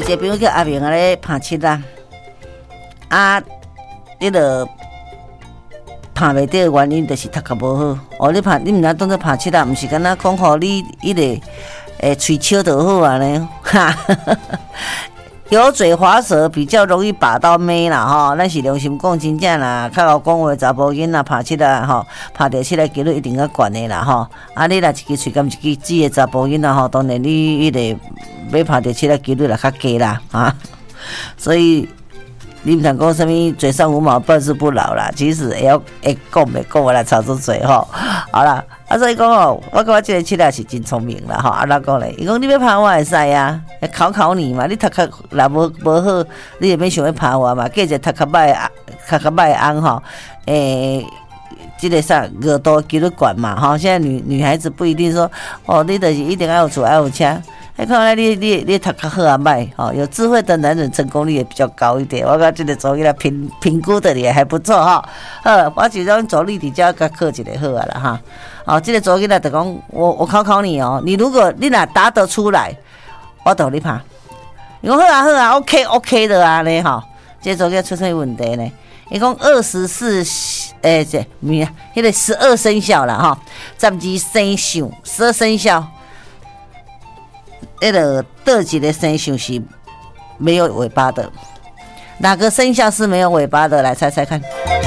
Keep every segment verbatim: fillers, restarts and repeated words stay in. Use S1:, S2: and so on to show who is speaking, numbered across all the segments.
S1: 一个朋友叫阿明啊咧拍七啦，啊，你著拍袂到的原因就是读较无好。哦，你拍你毋知当作拍七啦，毋是敢若讲互你迄个诶喙笑就好啊呢，哈。油嘴滑舌比较容易把到妹啦吼，咱是良心讲，真正啦，较好讲话查甫囡仔拍七啦吼，拍着七啦几率一定较悬的啦吼。啊，你若一支喙甘一支指的查甫囡仔吼，当然你迄个要拍着七啦几率啦较低啦啊。所以你毋通讲什么嘴上无毛办事不牢啦，其实会晓会讲袂讲来吵出嘴吼。好啦。啊，所以讲哦，我感觉这个七啦是真聪明啦吼。啊，哪讲咧？伊讲你要拍我会使啊，考考你嘛。你读较若无无好，你也免想要拍我嘛。计一个读较歹、读较歹的翁吼，诶，这个啥额度几率悬嘛吼。现在女女孩子不一定说哦，你就是一定要有厝要有车。哎，看来你你你读较好啊，歹吼，有智慧的男人成功率也比较高一点。我感觉这个走起来评评估的也还不错哈。好，我就让走立体就要甲考一个好啊啦哈。哦，这个走起来就讲我我考考你哦，你如果你若答得出来，我就你拍。你讲好啊好啊 ，OK OK 的啊呢哈。这走起来出现问题呢？伊讲二十四诶这咩？迄个十二生肖啦哈，十二生肖，十二生肖。那个倒一个生肖是没有尾巴的？哪个生肖是没有尾巴的？来猜猜看。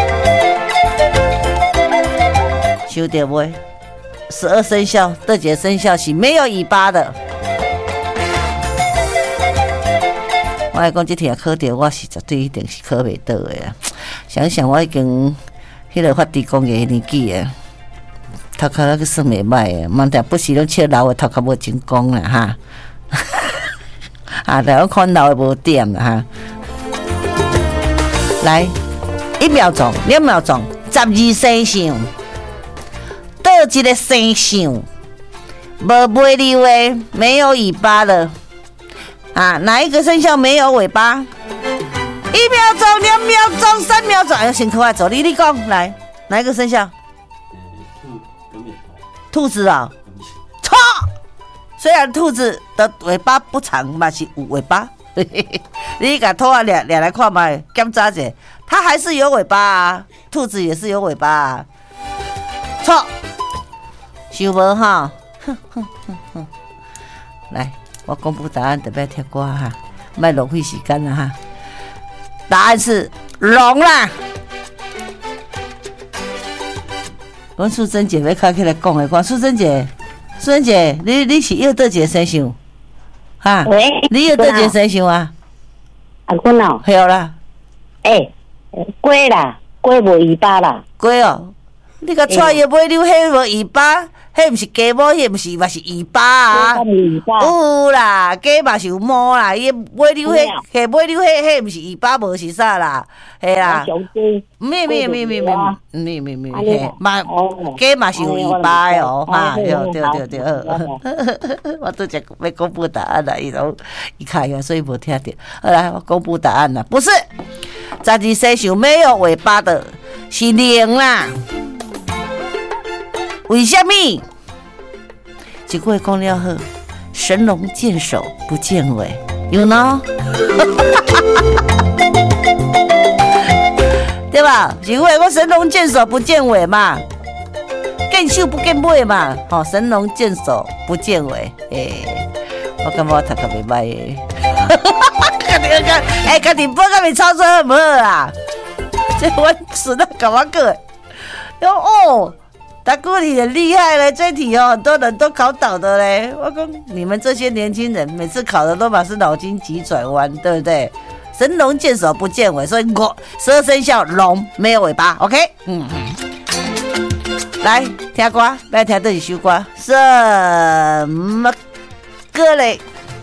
S1: 想到没？十二生肖，倒一个生肖是没有尾巴的？我来讲，这题考到我是绝对一定是考袂到的啊！想想我已经迄个发地公的年纪啊，头壳那个算袂歹的，慢点不时拢笑老的头壳无成功啦哈。啊，来我看老的无点啦哈。来，一秒钟，两秒钟，十二生肖，倒一个生肖无尾溜的，没有尾巴的啊？哪一个生肖没有尾巴？一秒钟，两秒钟，三秒钟，哎，先可爱走，你你讲来，哪一个生肖？兔子啊，错。虽然兔子的尾巴不长嘛，是有尾巴。你把头啊掠掠来看嘛，检查一下，它还是有尾巴啊。兔子也是有尾巴啊。错，想无哈？来，我公布答案，特别听歌哈，别浪费时间了哈。答案是龙啦。阮素贞姐要开起来讲的，看素贞姐。素贞姐，你你是要倒一个生肖？哈？喂？你要倒一个生肖啊？
S2: 啊，阮哦。
S1: 对啦。
S2: 诶、欸，龟啦，龟无尾巴啦。
S1: 龟哦，你甲带伊尾溜，迄无尾巴，迄毋是鸡毛，迄毋是嘛是尾巴啊？有啦，鸡嘛是有毛啦，伊尾溜迄，迄尾溜迄，迄毋是尾巴，无是啥啦？系啦。咩咩咩咩咩咩咩咩，嘿，嘛鸡嘛是有尾巴的哦，哈，对对对对，我都只要公布答案啦，伊拢伊开呀，所以无听到。好来，我公布答案啦，不是，十二生肖没有尾巴的是龙啦。为什么？一句话讲了好，神龙见首不见尾 ，you know？ 对吧？因为我神龙见首不见尾嘛，见首不见尾嘛，吼、哦，神龙见首不见尾，诶、欸，我感觉我读得袂歹诶，家己讲，诶，家己报甲咪操作好唔好啊？这我损到搞我个，哟哦，大姑你很厉害嘞，这题哦，很多人都考倒的嘞。我讲你们这些年轻人，每次考的都把是脑筋急转弯，对不对？神龙见首不见尾，所以我十二生肖龙没有尾巴 ，OK？ 嗯，来听歌，来听这一首歌，什么歌嘞？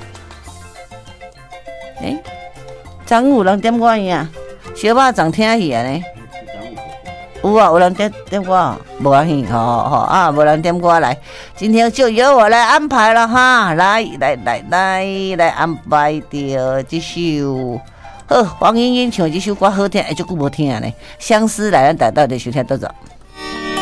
S1: 诶、欸，张有人点歌呀？小肉粽听去啊呢？有啊，有人点点歌，无关系，吼吼啊，无人点歌来，今天就由我来安排了哈，来来来来来安排掉这首。好，黄莺莺唱这首歌好听，哎，足久无听呢。相思来咱大到底收听多少？